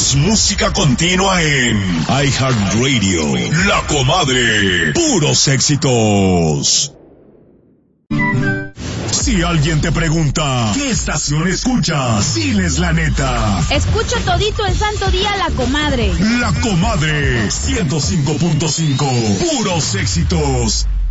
Más música continua en iHeartRadio. La Comadre. Puros éxitos. Si alguien te pregunta, ¿qué estación escuchas? Diles la neta. Escucho todito el santo día La Comadre. La Comadre, 105.5. Puros éxitos.